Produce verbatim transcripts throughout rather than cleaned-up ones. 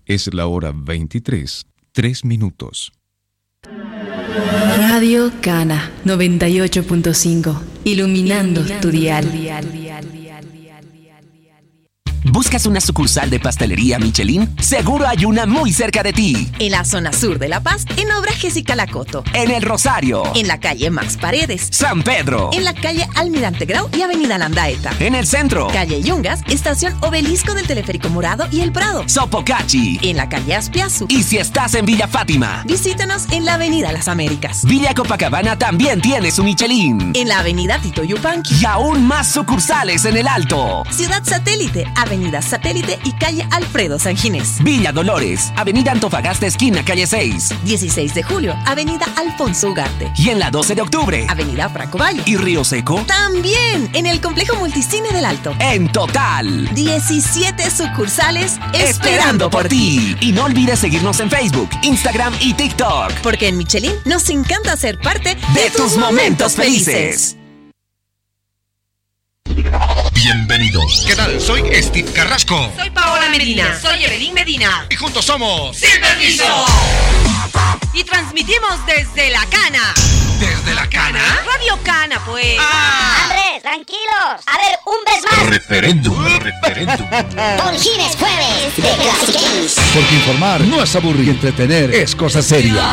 Es la hora veintitrés, tres minutos. Radio Cana noventa y ocho punto cinco, iluminando, iluminando tu dial. Tu dial. ¿Buscas una sucursal de pastelería Michelin? Seguro hay una muy cerca de ti. En la zona sur de La Paz, en Obrajes y Calacoto. En El Rosario. En la calle Max Paredes. San Pedro. En la calle Almirante Grau y Avenida Landaeta. En el centro. Calle Yungas, estación Obelisco del Teleférico Morado y El Prado. Sopocachi. En la calle Aspiazu. Y si estás en Villa Fátima, visítanos en la Avenida Las Américas. Villa Copacabana también tiene su Michelin. En la Avenida Tito Yupanqui. Y aún más sucursales en El Alto. Ciudad Satélite, Avenida Satélite y calle Alfredo San Ginés. Villa Dolores, Avenida Antofagasta esquina calle seis. dieciséis de julio, Avenida Alfonso Ugarte. Y en la doce de octubre, Avenida Franco Valle. ¿Y Río Seco? También en el Complejo Multicine del Alto. En total, diecisiete sucursales esperando por ti. Y no olvides seguirnos en Facebook, Instagram y TikTok. Porque en Michelin nos encanta ser parte de, de tus momentos felices. Bienvenidos. ¿Qué tal? Soy Steve Carrasco. Soy Paola Medina. Soy Evelyn Medina. Y juntos somos Sin Permiso. Y transmitimos desde La Cana. ¿Desde La Cana? Radio Cana, pues. Ah. Andrés, tranquilos. A ver, un vez más. Referéndum, referéndum. Por fin es jueves de Clasiqueis. Porque informar no es aburrir y entretener es cosa seria.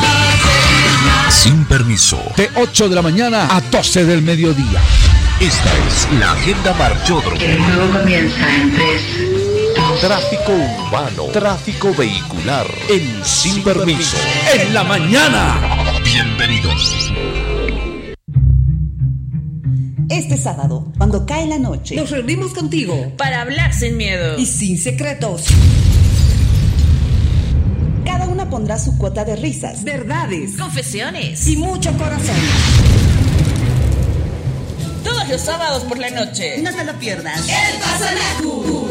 Sin Permiso. De ocho de la mañana a doce del mediodía. Esta es la agenda Marchódromo. El juego comienza en tres. Tráfico urbano, tráfico vehicular, en Sin, Sin permiso. permiso. En la mañana. Bienvenidos. Este sábado, cuando cae la noche, nos reunimos contigo para hablar sin miedo y sin secretos. Cada una pondrá su cuota de risas, verdades, confesiones y mucho corazón. Todos los sábados por la noche. No te lo pierdas. El Pasanacu.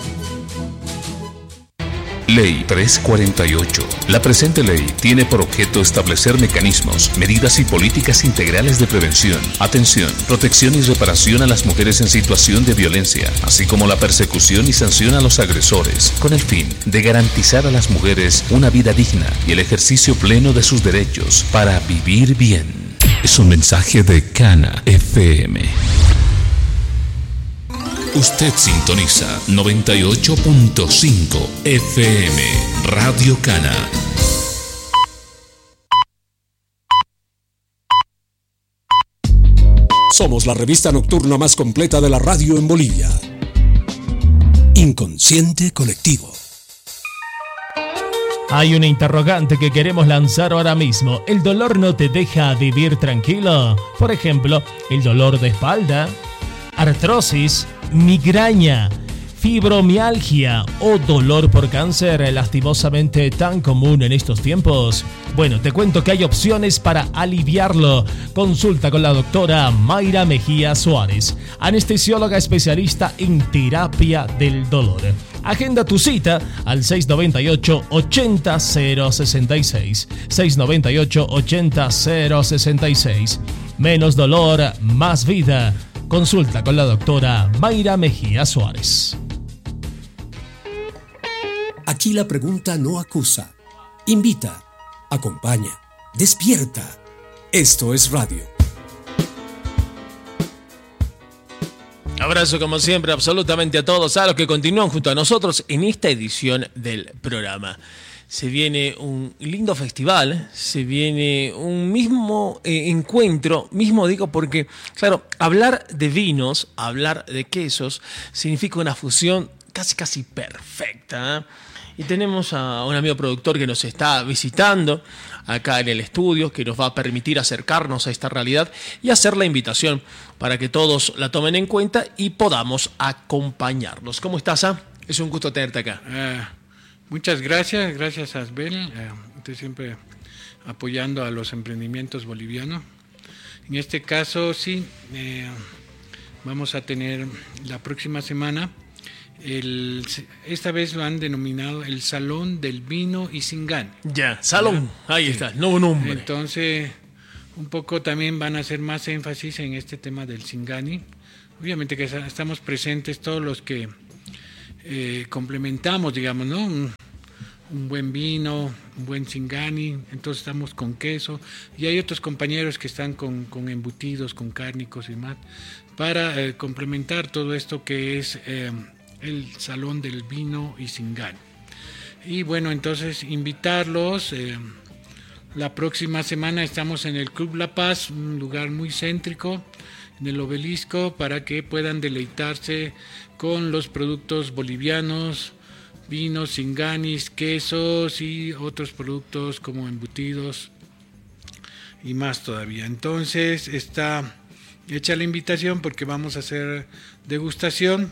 Ley trescientos cuarenta y ocho. La presente ley tiene por objeto establecer mecanismos, medidas y políticas integrales de prevención, atención, protección y reparación a las mujeres en situación de violencia, así como la persecución y sanción a los agresores, con el fin de garantizar a las mujeres una vida digna y el ejercicio pleno de sus derechos para vivir bien. Es un mensaje de Cana F M. Usted sintoniza noventa y ocho punto cinco F M, Radio Cana. Somos la revista nocturna más completa de la radio en Bolivia. Inconsciente Colectivo. Hay una interrogante que queremos lanzar ahora mismo. ¿El dolor no te deja vivir tranquilo? Por ejemplo, el dolor de espalda, artrosis, migraña, fibromialgia o dolor por cáncer, lastimosamente tan común en estos tiempos. Bueno, te cuento que hay opciones para aliviarlo. Consulta con la doctora Mayra Mejía Suárez, anestesióloga especialista en terapia del dolor. Agenda tu cita al seis nueve ocho, ochenta, cero sesenta y seis. seis nueve ocho, ochenta, cero sesenta y seis. Menos dolor, más vida. Consulta con la doctora Mayra Mejía Suárez. Aquí la pregunta no acusa, invita, acompaña, despierta. Esto es radio. Abrazo como siempre absolutamente a todos, a los que continúan junto a nosotros en esta edición del programa. Se viene un lindo festival, se viene un mismo eh, encuentro, mismo digo porque, claro, hablar de vinos, hablar de quesos, significa una fusión casi casi perfecta, ¿eh? Y tenemos a un amigo productor que nos está visitando acá en el estudio, que nos va a permitir acercarnos a esta realidad y hacer la invitación para que todos la tomen en cuenta y podamos acompañarlos. ¿Cómo estás, ah? Es un gusto tenerte acá. Uh, muchas gracias, gracias Asbel. Uh, estoy siempre apoyando a los emprendimientos bolivianos. En este caso, sí, eh, vamos a tener la próxima semana. El, esta vez lo han denominado el Salón del Vino y Singani. Ya, salón, ¿ya? Ahí sí. Está, nuevo nombre. Entonces, un poco también van a hacer más énfasis en este tema del Singani. Obviamente que estamos presentes todos los que eh, complementamos, digamos, ¿no? un buen vino, un buen Zingani, entonces estamos con queso, y hay otros compañeros que están con, con embutidos, con cárnicos y más, para eh, complementar todo esto que es eh, el Salón del Vino y Zingani. Y bueno, entonces invitarlos, eh, la próxima semana estamos en el Club La Paz, un lugar muy céntrico, en el Obelisco, para que puedan deleitarse con los productos bolivianos, vinos, Zinganis, quesos y otros productos como embutidos y más todavía. Entonces está hecha la invitación porque vamos a hacer degustación.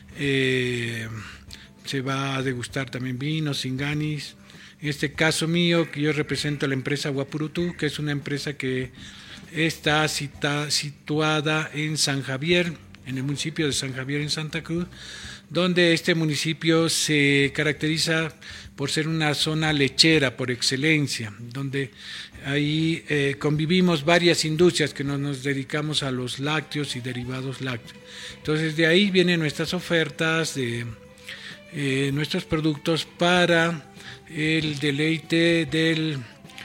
Eh, se va a degustar también vinos, Zinganis. En este caso mío, que yo represento a la empresa Guapurutú, que es una empresa que está cita, situada en San Javier, en el municipio de San Javier en Santa Cruz, donde este municipio se caracteriza por ser una zona lechera por excelencia, donde ahí eh, convivimos varias industrias que nos, nos dedicamos a los lácteos y derivados lácteos. Entonces de ahí vienen nuestras ofertas de eh, nuestros productos para el deleite del,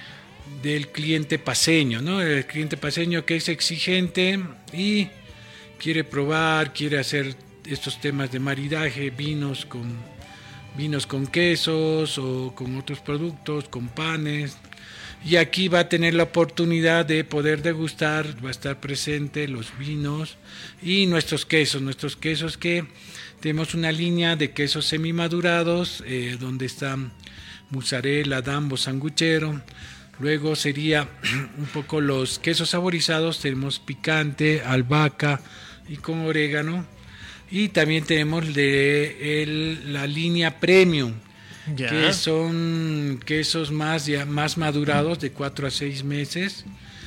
del cliente paceño, ¿no? El cliente paceño que es exigente y quiere probar, quiere hacer estos temas de maridaje, vinos con vinos con quesos o con otros productos, con panes, y aquí va a tener la oportunidad de poder degustar, va a estar presente los vinos y nuestros quesos, nuestros quesos que tenemos una línea de quesos semimadurados, eh, donde están mozzarella, dambo, sanguchero. Luego sería un poco los quesos saborizados, tenemos picante, albahaca y con orégano. Y también tenemos de el, la línea premium, ya. que son quesos más, ya, más madurados de cuatro a seis meses.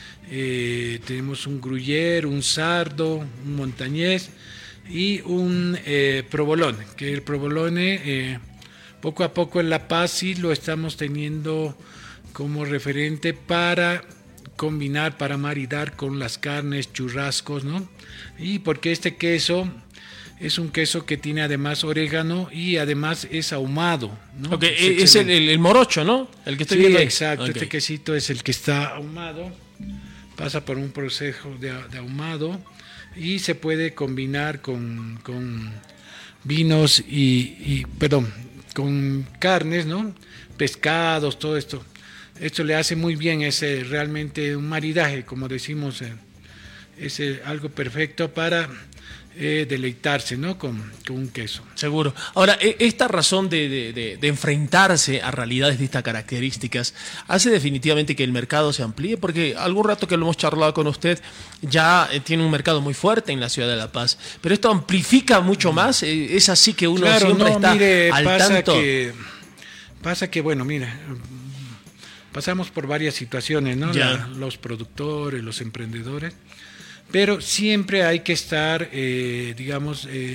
Eh, tenemos un gruyère, un sardo, un montañés y un eh, provolone, que el provolone eh, poco a poco en La Paz sí lo estamos teniendo como referente para combinar, para maridar con las carnes, churrascos, ¿no? Y porque este queso es un queso que tiene además orégano y además es ahumado, ¿no? Okay, es, es el, el, el morocho, ¿no? El que estoy sí, viendo. exacto. Okay. Este quesito es el que está ahumado, pasa por un proceso de, de ahumado y se puede combinar con, con vinos y, y, perdón, con carnes, ¿no? Pescados, todo esto. Esto le hace muy bien, es eh, realmente un maridaje, como decimos, eh, es eh, algo perfecto para eh, deleitarse, ¿no? Con, con un queso. Seguro. Ahora, esta razón de, de, de, de enfrentarse a realidades de estas características hace definitivamente que el mercado se amplíe, porque algún rato que lo hemos charlado con usted, ya eh, tiene un mercado muy fuerte en la ciudad de La Paz, pero esto amplifica mucho más, eh, es así que uno claro, siempre no, está mire, al pasa tanto. Que, pasa que, bueno, mira, pasamos por varias situaciones, ¿no? La, los productores, los emprendedores, pero siempre hay que estar, eh, digamos, eh,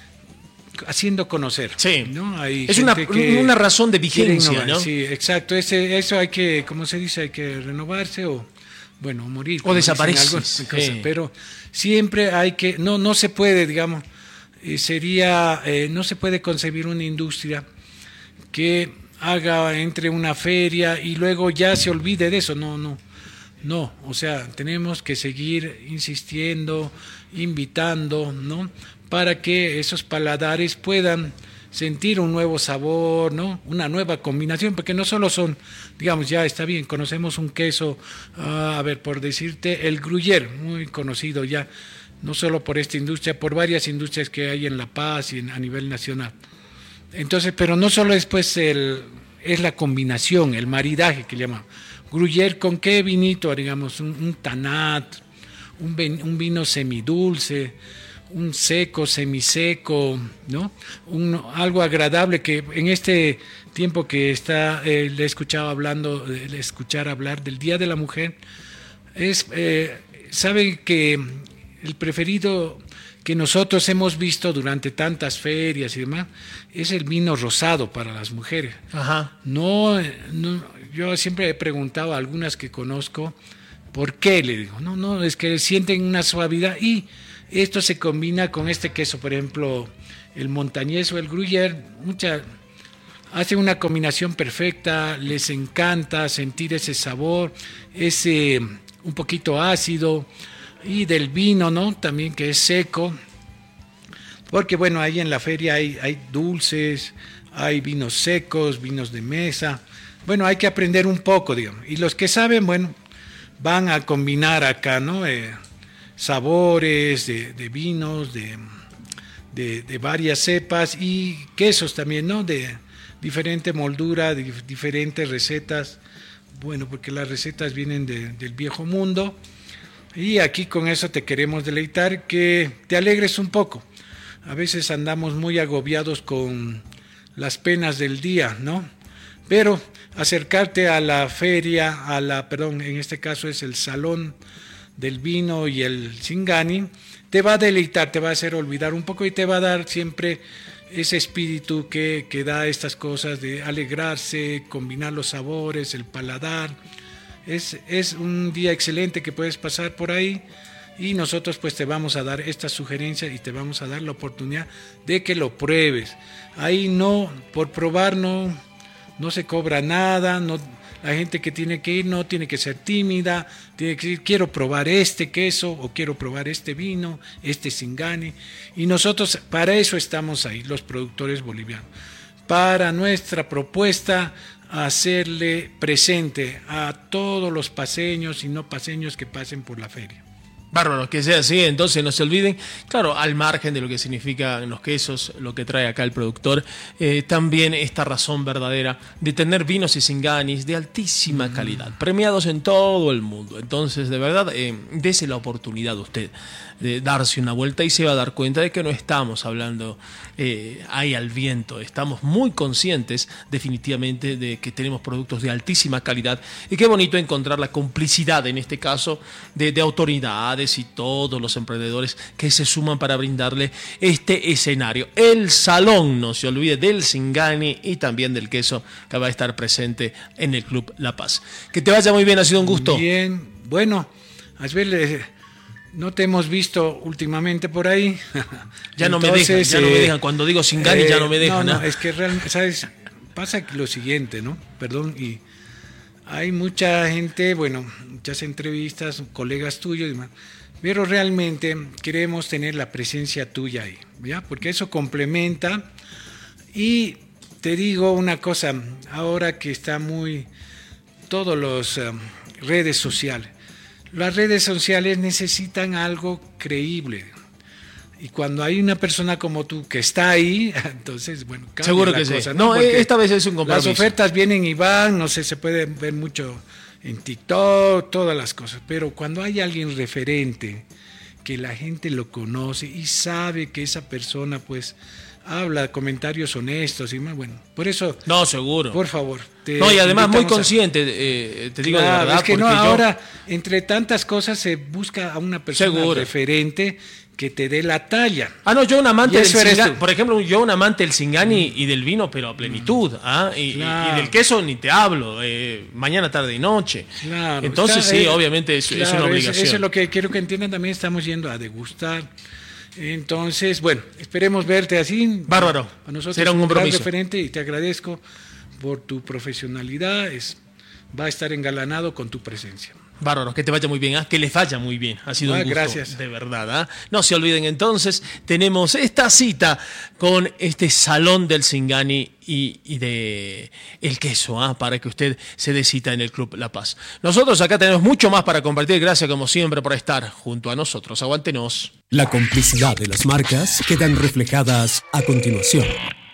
haciendo conocer. Sí. ¿no? Hay es una, que una razón de vigencia, ¿no? Sí, exacto. Ese, eso hay que, como se dice, hay que renovarse o, bueno, morir. O desaparecer. Sí. Pero siempre hay que, no, no se puede, digamos, eh, sería, eh, no se puede concebir una industria que haga entre una feria y luego ya se olvide de eso. No, no, no. O sea, tenemos que seguir insistiendo, invitando, ¿no? Para que esos paladares puedan sentir un nuevo sabor, ¿no? Una nueva combinación, porque no solo son, digamos, ya está bien, conocemos un queso, uh, a ver, por decirte, el gruyère, muy conocido ya, no solo por esta industria, por varias industrias que hay en La Paz y en, a nivel nacional. Entonces, pero no solo es pues el, es la combinación, el maridaje que llaman. Gruyère, ¿con qué vinito? Digamos, un, un tanat, un, un vino semidulce, un seco, semiseco, ¿no? Un, algo agradable que en este tiempo que está, eh, le he escuchado hablando, eh, le escuchar hablar del Día de la Mujer, es, eh, saben que el preferido que nosotros hemos visto durante tantas ferias y demás, es el vino rosado para las mujeres. Ajá. No, no, yo siempre he preguntado a algunas que conozco, ¿por qué? Le digo, no, no, es que sienten una suavidad y esto se combina con este queso, por ejemplo, el montañés o el gruyère. Mucha, hacen una combinación perfecta, les encanta sentir ese sabor, ese un poquito ácido, y del vino, ¿no? También que es seco, porque bueno, ahí en la feria hay, hay dulces, hay vinos secos, vinos de mesa. Bueno, hay que aprender un poco, digamos, y los que saben, bueno, van a combinar acá, ¿no? Eh, sabores de, de vinos, de, de, de varias cepas, y quesos también, ¿no? De diferente moldura, de diferentes recetas, bueno, porque las recetas vienen de, del viejo mundo, y aquí con eso te queremos deleitar, que te alegres un poco. A veces andamos muy agobiados con las penas del día, ¿no? Pero acercarte a la feria, a la, perdón, en este caso es el Salón del Vino y el Singani, te va a deleitar, te va a hacer olvidar un poco y te va a dar siempre ese espíritu que, que da estas cosas de alegrarse, combinar los sabores, el paladar. Es, es un día excelente que puedes pasar por ahí, y nosotros pues te vamos a dar estas sugerencias y te vamos a dar la oportunidad de que lo pruebes. Ahí no, por probar no, no se cobra nada, no, la gente que tiene que ir no tiene que ser tímida, tiene que decir quiero probar este queso o quiero probar este vino, este Singani, y nosotros para eso estamos ahí, los productores bolivianos, para nuestra propuesta hacerle presente a todos los paseños y no paseños que pasen por la feria. Bárbaro, que sea así, entonces no se olviden, claro, al margen de lo que significan los quesos, lo que trae acá el productor, eh, también esta razón verdadera de tener vinos y singanis de altísima mm. calidad, premiados en todo el mundo. Entonces, de verdad, eh, dese la oportunidad a usted de darse una vuelta y se va a dar cuenta de que no estamos hablando eh, ahí al viento, estamos muy conscientes definitivamente de que tenemos productos de altísima calidad, y qué bonito encontrar la complicidad en este caso de, de autoridades y todos los emprendedores que se suman para brindarle este escenario, el salón, no se olvide, del Singani y también del queso, que va a estar presente en el Club La Paz. Que te vaya muy bien, ha sido un gusto. Bien, bueno, Asbel, no te hemos visto últimamente por ahí. Ya no Entonces, me dejan, ya eh, no me dejan. Cuando digo Singani eh, ya no me dejan. No, no, ¿eh? Es que realmente, ¿sabes? Pasa lo siguiente, ¿no? Perdón, y hay mucha gente, bueno, muchas entrevistas, colegas tuyos y demás, pero realmente queremos tener la presencia tuya ahí, ¿ya? Porque eso complementa. Y te digo una cosa, ahora que está muy, todos los um, redes sociales, las redes sociales necesitan algo creíble. Y cuando hay una persona como tú que está ahí, entonces, bueno, cambia seguro la que cosa, sí. ¿no? No, Porque esta vez es un compromiso. Las ofertas vienen y van, no sé, se puede ver mucho en TikTok, todas las cosas. Pero cuando hay alguien referente, que la gente lo conoce y sabe que esa persona, pues, habla comentarios honestos y más, bueno, por eso. No, seguro. Por favor. Te no, y además muy consciente, a... eh, te digo claro, de verdad. Es que no, yo... ahora, entre tantas cosas, se busca a una persona seguro. referente que te dé la talla. Ah, no, yo un amante del Singani, por ejemplo, yo un amante del Singani y del vino, pero a plenitud, ¿ah? y, claro. y, y del queso ni te hablo, eh, mañana, tarde y noche. Claro. Entonces está, sí, eh, obviamente es, claro, es una obligación. Eso, eso es lo que quiero que entiendan, también estamos yendo a degustar. Entonces, bueno, esperemos verte así. Bárbaro. A nosotros será un compromiso. Referente, y te agradezco por tu profesionalidad, es, va a estar engalanado con tu presencia. Bárbaro, que te vaya muy bien, ¿eh? Que les vaya muy bien. Ha sido ah, un gusto, gracias. De verdad. ¿eh? No se olviden entonces, tenemos esta cita con este Salón del Singani y, y de el queso, ¿eh? Para que usted se dé cita en el Club La Paz. Nosotros acá tenemos mucho más para compartir. Gracias como siempre por estar junto a nosotros. Aguántenos. La complicidad de las marcas quedan reflejadas a continuación.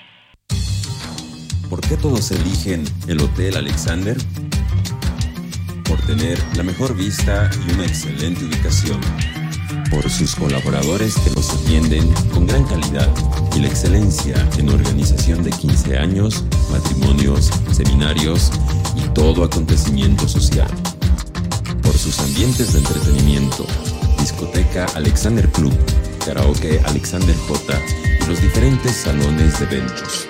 ¿Por qué todos eligen el Hotel Alexander? Por tener la mejor vista y una excelente ubicación. Por sus colaboradores que los atienden con gran calidad y la excelencia en organización de quince años, matrimonios, seminarios y todo acontecimiento social. Por sus ambientes de entretenimiento, discoteca Alexander Club, karaoke Alexander J y los diferentes salones de eventos.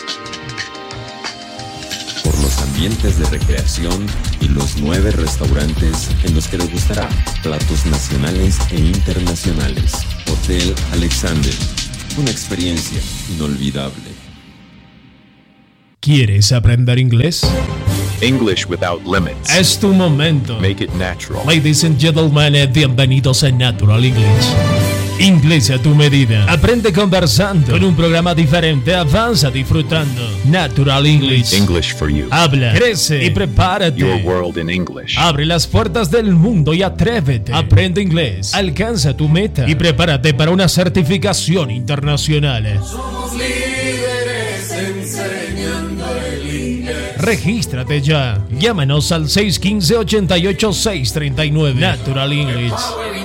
Por los ambientes de recreación y los nueve restaurantes en los que degustará platos nacionales e internacionales. Hotel Alexander, una experiencia inolvidable. ¿Quieres aprender inglés? English without limits. Es tu momento. Make it natural. Ladies and gentlemen, bienvenidos a Natural English. Inglés a tu medida. Aprende conversando. Con un programa diferente, avanza disfrutando. Natural English. English for you. Habla, crece y prepárate. Your world in English. Abre las puertas del mundo y atrévete. Aprende inglés. Alcanza tu meta y prepárate para una certificación internacional. Somos líderes enseñando el inglés. Regístrate ya. Llámanos al seis uno cinco, ocho ocho seis tres nueve. Natural English.